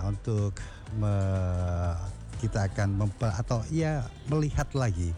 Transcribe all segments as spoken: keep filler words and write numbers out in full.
untuk me, kita akan mempe, atau ya melihat lagi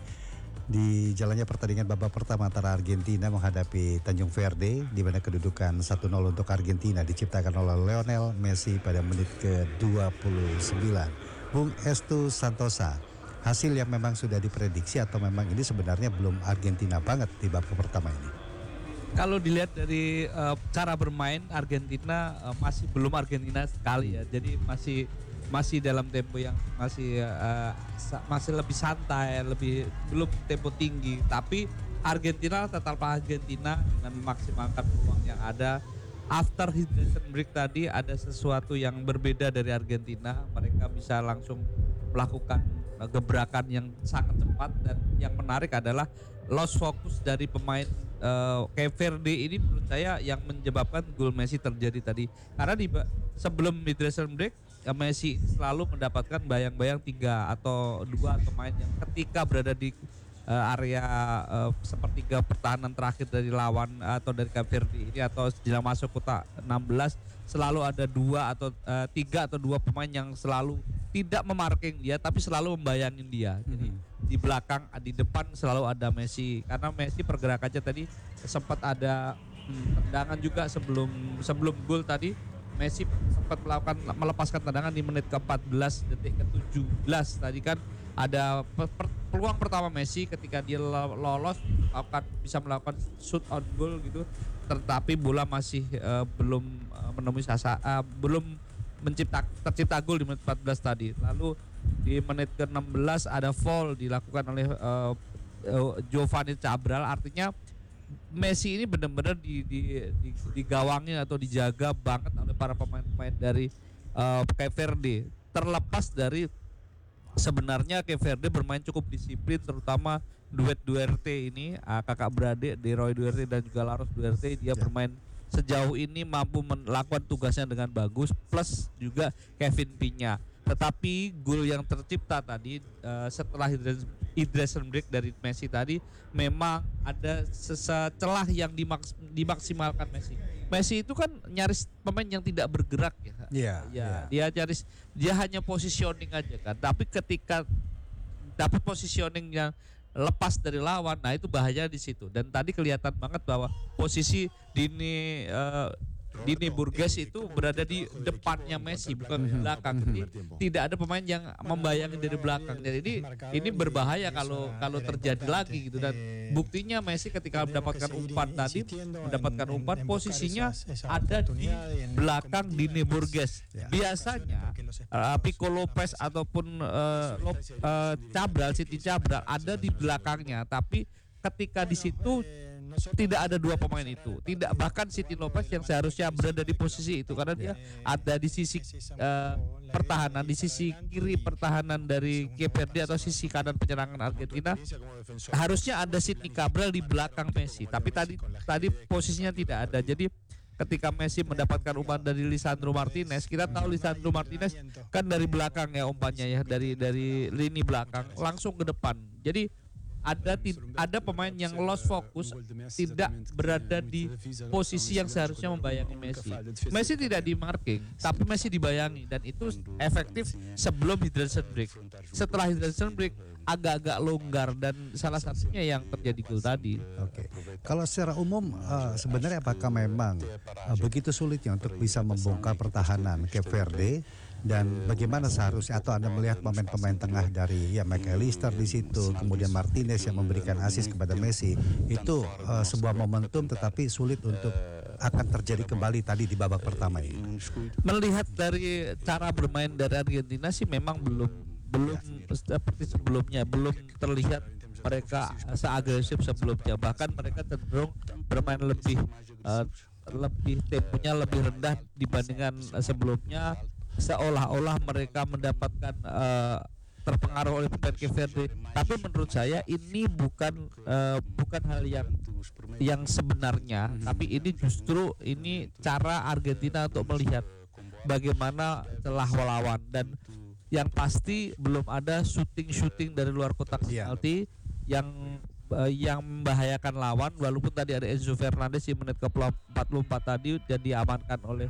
di jalannya pertandingan babak pertama antara Argentina menghadapi Tanjung Verde, di mana kedudukan satu nol untuk Argentina diciptakan oleh Lionel Messi pada menit ke dua puluh sembilan. Bung Estu Santosa, hasil yang memang sudah diprediksi atau memang ini sebenarnya belum Argentina banget di babak pertama ini? Kalau dilihat dari uh, cara bermain Argentina uh, masih belum Argentina sekali ya. Jadi masih masih dalam tempo yang masih uh, sa- masih lebih santai, lebih belum tempo tinggi. Tapi Argentina tetap Argentina dengan memaksimalkan peluang yang ada. After hydration break tadi ada sesuatu yang berbeda dari Argentina. Mereka bisa langsung melakukan uh, gebrakan yang sangat cepat, dan yang menarik adalah lost focus dari pemain uh, Cape Verde ini menurut saya yang menyebabkan gol Messi terjadi tadi. Karena di sebelum hydration break Messi selalu mendapatkan bayang-bayang tiga atau dua pemain yang ketika berada di uh, area uh, sepertiga pertahanan terakhir dari lawan atau dari Cape Verde ini atau jelang masuk kotak enam belas, selalu ada dua atau uh, tiga atau dua pemain yang selalu tidak memarking dia tapi selalu membayangin dia. Jadi mm-hmm. di belakang, di depan selalu ada Messi, karena Messi pergerakannya tadi sempat ada hmm, tendangan juga sebelum sebelum gol tadi. Messi sempat melakukan melepaskan tendangan di menit ke empat belas detik ke tujuh belas. Tadi kan ada per, per, peluang pertama Messi ketika dia lolos akan bisa melakukan shoot on goal gitu, tetapi bola masih uh, belum uh, menemui sasa uh, belum mencipta tercipta gol di menit empat belas tadi. Lalu di menit ke enam belas ada foul dilakukan oleh uh, uh, Giovanni Cabral. Artinya Messi ini benar-benar di, di, di, digawangin atau dijaga banget oleh para pemain-pemain dari uh, Cape Verde. Terlepas dari sebenarnya Cape Verde bermain cukup disiplin, terutama duet Duarte ini, uh, kakak beradik De Roy Duarte dan juga Laros Duarte. Dia bermain sejauh ini mampu melakukan tugasnya dengan bagus, plus juga Kevin Pinya. Tetapi gol yang tercipta tadi uh, setelah hydration break dari Messi tadi, memang ada celah yang dimaks dimaksimalkan Messi. Messi itu kan nyaris pemain yang tidak bergerak ya. Yeah, ya, yeah. Dia nyaris dia hanya positioning aja kan. Tapi ketika dapat positioning yang lepas dari lawan, nah itu bahaya di situ. Dan tadi kelihatan banget bahwa posisi Dini uh, Dini Burgess itu berada di depannya Messi, bukan di belakang. Jadi tidak ada pemain yang membayangi dari belakang. Jadi ini berbahaya kalau kalau terjadi lagi gitu. Dan buktinya Messi ketika mendapatkan umpan tadi, mendapatkan umpan posisinya ada di belakang Dini Burgess. Biasanya uh, Pico Lopez ataupun uh, Lop, uh, Cabral, Siti Cabral ada di belakangnya, tapi ketika di situ tidak ada dua pemain itu, tidak, bahkan Siti Lopez yang seharusnya berada di posisi itu karena dia ada di sisi uh, pertahanan, di sisi kiri pertahanan dari Cape Verde atau sisi kanan penyerangan Argentina, harusnya ada Sidney Cabral di belakang Messi, tapi tadi tadi posisinya tidak ada. Jadi ketika Messi mendapatkan umpan dari Lisandro Martinez, kita tahu Lisandro Martinez kan dari belakang ya umpannya ya, dari dari lini belakang langsung ke depan. Jadi ada ada pemain yang lost focus, tidak berada di posisi yang seharusnya membayangi Messi. Messi tidak di marking, tapi Messi dibayangi, dan itu efektif sebelum hydration break. Setelah hydration break agak-agak longgar, dan salah satunya yang terjadi gol tadi. Oke. Kalau secara umum uh, sebenarnya apakah memang uh, begitu sulitnya untuk bisa membongkar pertahanan Cape Verde? Dan bagaimana seharusnya, atau Anda melihat pemain-pemain tengah dari ya McAllister di situ, kemudian Martinez yang memberikan assist kepada Messi, itu uh, sebuah momentum tetapi sulit untuk akan terjadi kembali tadi di babak pertama ini. Melihat dari cara bermain dari Argentina sih memang belum belum seperti sebelumnya, belum terlihat mereka seagresif sebelumnya. Bahkan mereka cenderung bermain lebih uh, lebih temponya lebih rendah dibandingkan sebelumnya, seolah-olah mereka mendapatkan uh, terpengaruh oleh pemain Cape Verde. Tapi menurut saya ini bukan uh, bukan hal yang yang sebenarnya, tapi ini justru ini cara Argentina untuk melihat bagaimana celah lawan, dan yang pasti belum ada shooting-shooting dari luar kotak penalti yang uh, yang membahayakan lawan. Walaupun tadi ada Enzo Fernandez di menit ke empat puluh empat tadi dan diamankan oleh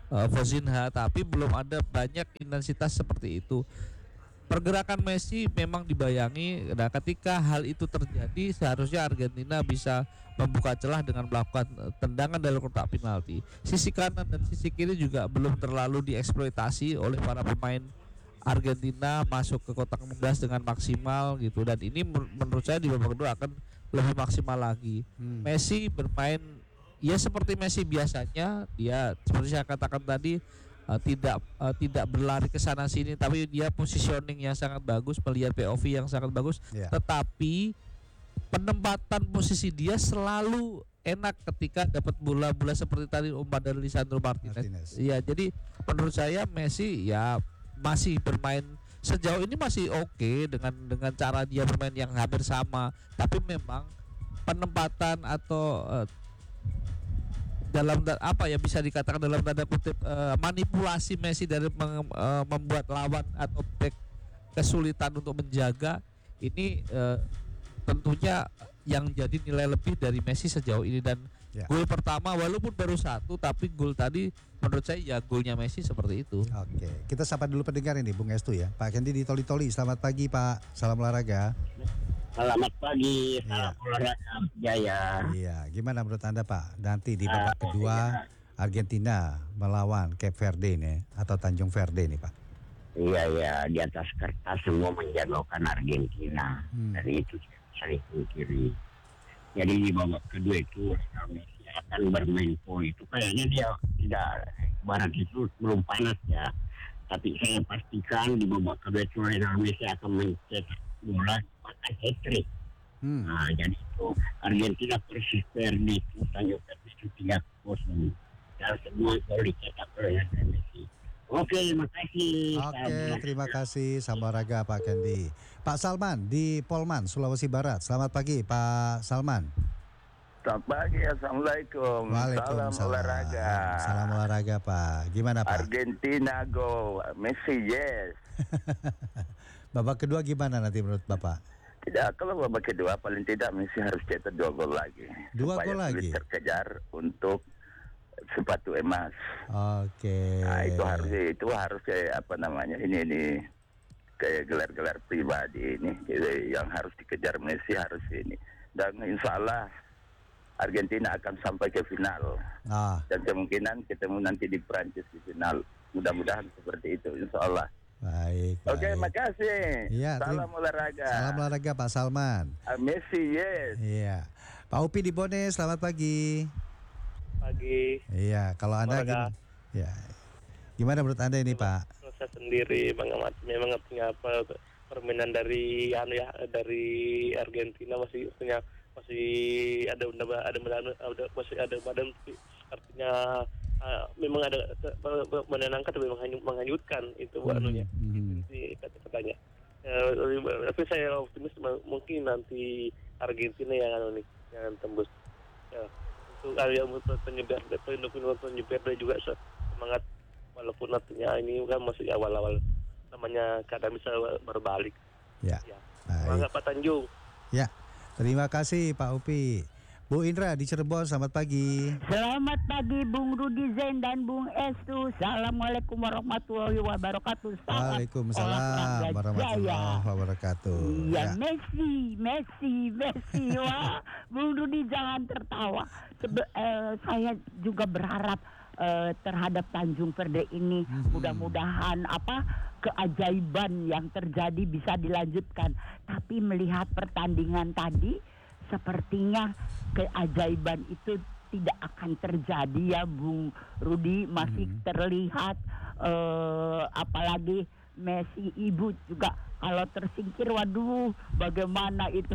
uh, Vozinha, tapi belum ada banyak intensitas seperti itu. Pergerakan Messi memang dibayangi. Nah, ketika hal itu terjadi, seharusnya Argentina bisa membuka celah dengan melakukan eh, tendangan dari kotak penalti. Sisi kanan dan sisi kiri juga belum terlalu dieksploitasi oleh para pemain Argentina masuk ke kotak enam belas dengan maksimal gitu. Dan ini men- menurut saya di babak kedua akan lebih maksimal lagi. Hmm. Messi bermain ya seperti Messi biasanya, dia seperti saya katakan tadi, uh, tidak uh, tidak berlari ke sana sini, tapi dia positioning yang sangat bagus, melihat P O V yang sangat bagus. Ya. Tetapi penempatan posisi dia selalu enak ketika dapat bola-bola seperti tadi umpan dari Lisandro Martinez. Martinez. Iya, jadi menurut saya Messi ya masih bermain sejauh ini masih oke dengan dengan cara dia bermain yang hampir sama, tapi memang penempatan atau uh, dalam da- apa ya bisa dikatakan dalam tanda kutip eh, manipulasi Messi dari meng- eh, membuat lawan atau back kesulitan untuk menjaga ini eh, tentunya yang jadi nilai lebih dari Messi sejauh ini. Dan Ya. gol pertama walaupun baru satu, tapi gol tadi menurut saya ya golnya Messi seperti itu. Oke, kita sapa dulu pendengar ini Bung Estu ya. Pak Kendi di Toli-Toli, selamat pagi Pak, salam olahraga. Selamat pagi, Iya. salam olahraga Jaya. Iya, gimana menurut Anda Pak? Nanti di Ah, babak kedua Argentina melawan Cape Verde nih atau Tanjung Verde nih Pak. Iya ya, di atas kertas semua menjagokan Argentina. Hmm. Dari itu saya kiri. Jadi di babak kedua itu Messi akan bermain poin. Itu kayaknya dia tidak barat itu belum panas ya. Tapi saya pastikan di babak kedua itu Lionel Messi akan mencetak bola pakai hat-trick. Hmm. Nah, jadi itu Argentina persis Verde itu Tanjung Verde itu tiga kosong. Dan semua gol dicetak oleh Lionel Messi. Oke, terima kasih. Oke, terima kasih sama olahraga Pak Kendi. Pak Salman di Polman, Sulawesi Barat. Selamat pagi Pak Salman. Selamat pagi, Assalamualaikum. Waalaikumsalam. Salam olahraga. Salam olahraga Pak. Gimana Pak? Argentina go, Messi yes. Babak kedua gimana nanti menurut Bapak? Tidak, kalau babak kedua paling tidak Messi harus cetak dua gol lagi. Dua supaya gol lagi? sulit terkejar untuk sepatu emas. Oke. Nah, itu harus itu harus kayak apa namanya ini ini kayak gelar-gelar pribadi ini. Jadi yang harus dikejar Messi harus ini. Dan insya Allah Argentina akan sampai ke final. Ah, Dan kemungkinan ketemu nanti di Prancis di final. Mudah-mudahan seperti itu, insya Allah. baik. Oke, baik. makasih. Iya, Salam terima- olahraga. Salam olahraga Pak Salman. Ah, Messi, yes. Iya. Pak Upi di Bone, selamat pagi. Pagi. Iya, kalau Anda Olahraga. gim- ya. Gimana menurut Anda ini, Pak? Saya sendiri mengamati memang punya apa permainan dari anu ya dari Argentina masih punya masih ada ada ada ada, ada masih ada badan artinya uh, memang ada uh, menenangkan tapi menghanyut, menghanyutkan itu Hmm, anunya hmm. si kata-katanya. Uh, tapi saya optimis mungkin nanti Argentina yang anu nih yang tembus. Ya, untuk area penyebar pendukung penyebar juga semangat walaupun artinya ini kan masih awal-awal namanya kadang bisa berbalik. Ya. Ya. Baik. Semangat Pak Tanjung. Ya. Terima kasih Pak Upi. Bu Indra di Cirebon, selamat pagi. Selamat pagi Bung Rudi Zen dan Bung Estu. Assalamualaikum warahmatullahi wabarakatuh. Salam Waalaikumsalam olahraga warahmatullahi jaya. wabarakatuh. Iya, Ya. Messi, Messi, Messi. Wah, Bung Rudi jangan tertawa. Sebe- eh, saya juga berharap eh, terhadap Tanjung Verde ini Mhm. mudah-mudahan apa keajaiban yang terjadi bisa dilanjutkan. Tapi melihat pertandingan tadi, sepertinya keajaiban itu tidak akan terjadi ya Bung Rudi. Masih Mhm. terlihat eh, apalagi Messi ibu juga kalau tersingkir, waduh bagaimana itu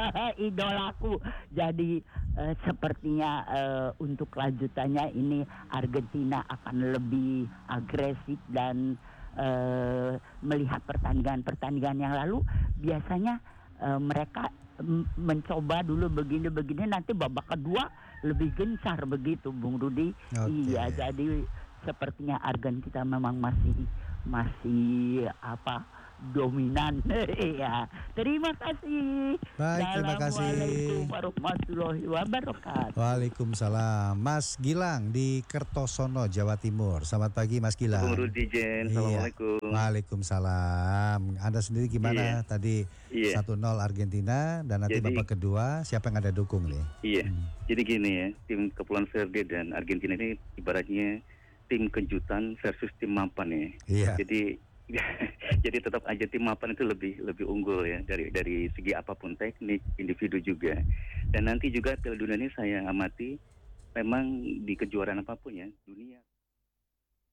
idolaku. Jadi eh, sepertinya eh, untuk lanjutannya ini Argentina akan lebih agresif dan eh, melihat pertandingan-pertandingan yang lalu biasanya eh, mereka m- mencoba dulu begini-begini, nanti babak kedua lebih gencar begitu Bung Rudi. Oke. Iya, jadi sepertinya Argentina memang masih masih apa dominan. Ya, terima kasih. Baik, terima kasih. Assalamualaikum warahmatullahi wabarakatuh. Waalaikumsalam. Mas Gilang di Kertosono, Jawa Timur. Selamat pagi Mas Gilang. Bung Rudi Jen, Iya. Assalamualaikum. Waalaikumsalam. Anda sendiri gimana? Iya. Tadi Iya. satu nol Argentina dan nanti Jadi- babak kedua siapa yang Anda dukung nih? Iya, Hmm. jadi gini ya, tim Kepulauan Verde dan Argentina ini ibaratnya tim kejutan versus tim mapan ya. Iya. Jadi jadi tetap aja tim mapan itu lebih lebih unggul ya dari dari segi apapun, teknik, individu juga. Dan nanti juga Piala Dunia ini saya amati memang di kejuaraan apapun ya, dunia